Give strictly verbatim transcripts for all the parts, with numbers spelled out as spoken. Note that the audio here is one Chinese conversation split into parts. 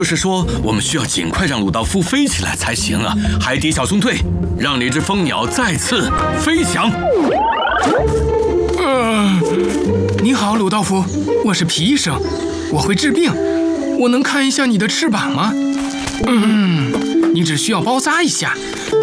就是说，我们需要尽快让鲁道夫飞起来才行啊！海底小纵队，让那只蜂鸟再次飞翔。 呃，你好，鲁道夫，我是皮医生，我会治病。我能看一下你的翅膀吗？嗯，你只需要包扎一下。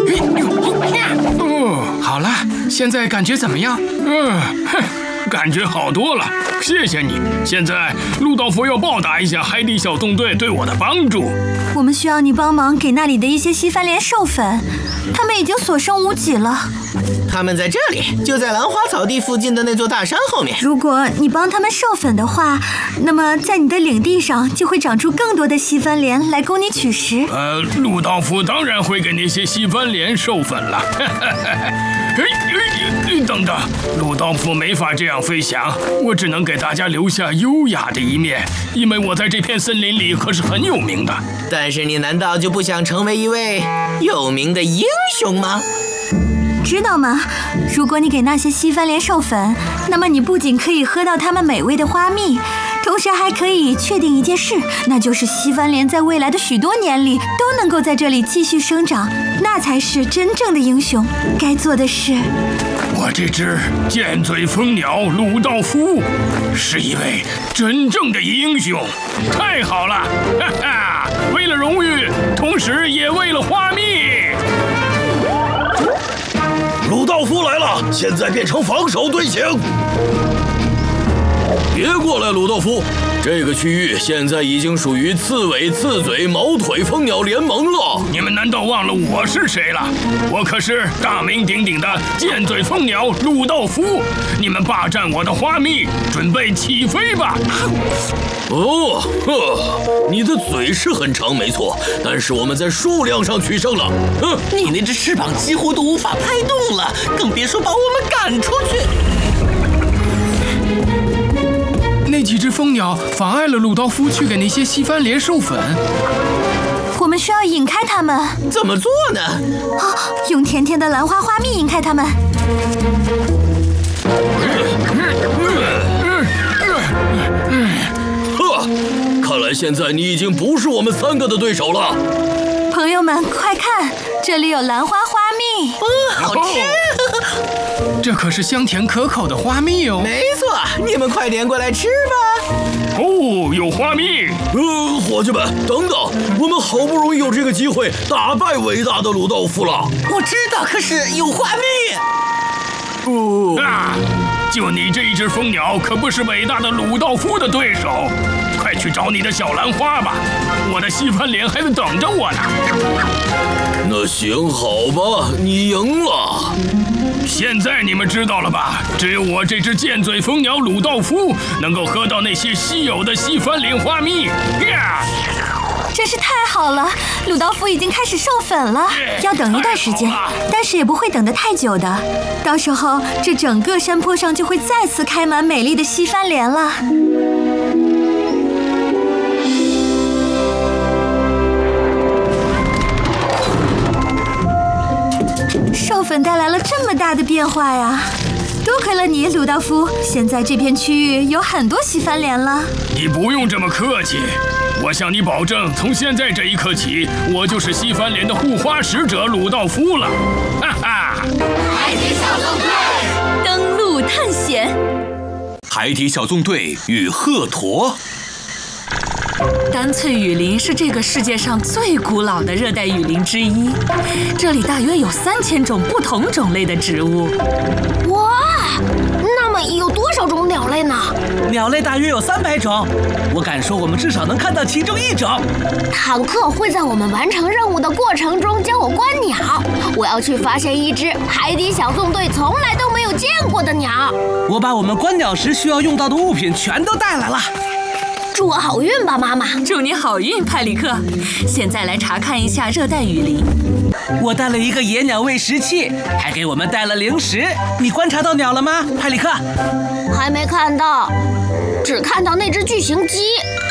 哦，好了，现在感觉怎么样？ 嗯，哼。感觉好多了，谢谢你。现在鲁道夫要报答一下海底小纵队对我的帮助。 我们需要你帮忙给那里的一些西番莲授粉，它们已经所剩无几了。 它们在这里，就在兰花草地附近的那座大山后面。 如果你帮它们授粉的话，那么在你的领地上就会长出更多的西番莲来供你取食。 呃，鲁道夫当然会给那些西番莲授粉了。哎哎，等等，鲁道夫没法这样飞翔，我只能给大家留下优雅的一面，因为我在这片森林里可是很有名的。 但是你难道就不想成为一位有名的英雄吗？ 知道吗？如果你给那些西番莲授粉，那么你不仅可以喝到它们美味的花蜜，同时还可以确定一件事，那就是西番莲在未来的许多年里都能够在这里继续生长，那才是真正的英雄该做的事。 我这只尖嘴蜂鸟鲁道夫是一位真正的英雄，太好了！哈哈，为了荣誉，同时也为了花蜜。 鲁道夫来了，现在变成防守队形。别过来，鲁道夫！这个区域现在已经属于刺尾、刺嘴、毛腿蜂鸟联盟了。 你们难道忘了我是谁了？我可是大名鼎鼎的尖嘴蜂鸟鲁道夫！你们霸占我的花蜜，准备起飞吧！ 哦，呵，你的嘴是很长，没错，但是我们在数量上取胜了。 哼，你那只翅膀几乎都无法拍动了，更别说把我们赶出去。 那几只蜂鸟妨碍了鲁道夫去给那些西番莲授粉。 我们需要引开它们。 怎么做呢？ 啊，用甜甜的兰花花蜜引开它们。 呵，看来现在你已经不是我们三个的对手了。 朋友们，快看，这里有兰花花蜜。 嗯，好吃。 这可是香甜可口的花蜜哦！ 没错，你们快点过来吃吧！ 哦，有花蜜！ 呃，伙计们，等等，我们好不容易有这个机会打败伟大的鲁道夫了。 我知道，可是有花蜜。 哦啊！就你这一只蜂鸟，可不是伟大的鲁道夫的对手。快去找你的小兰花吧，我的西番莲还在等着我呢。 那行好吧，你赢了。 现在你们知道了吧？只有我这只尖嘴蜂鸟鲁道夫能够喝到那些稀有的西番莲花蜜。呀！ 真是太好了，鲁道夫已经开始授粉了，要等一段时间，但是也不会等得太久的。到时候，这整个山坡上就会再次开满美丽的西番莲了。授粉带来了这么大的变化呀！多亏了你，鲁道夫，现在这片区域有很多西番莲了。 你不用这么客气，我向你保证，从现在这一刻起，我就是西番莲的护花使者鲁道夫了。哈哈！ 海底小纵队登陆探险。 海底小纵队与鹤鸵。 干脆雨林是这个世界上最古老的热带雨林之一，这里大约有三千种不同种类的植物。 哇，那么有多少种鸟类呢？ 鸟类大约有三百种，我敢说我们至少能看到其中一种。 坦克会在我们完成任务的过程中教我观鸟，我要去发现一只海底小纵队从来都没有见过的鸟。 我把我们观鸟时需要用到的物品全都带来了。 祝我好运吧，妈妈！ 祝你好运，派里克。现在来查看一下热带雨林。 我带了一个野鸟喂食器，还给我们带了零食。你观察到鸟了吗，派里克？ 还没看到，只看到那只巨型鸡。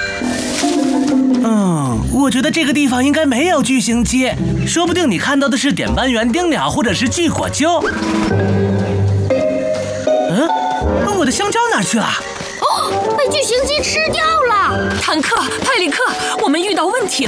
嗯，我觉得这个地方应该没有巨型鸡，说不定你看到的是点斑园丁鸟或者是巨果鸠。嗯，我的香蕉哪去了？ 哦，被被巨型鸡吃掉了。 坦克、派里克，我们遇到问题了。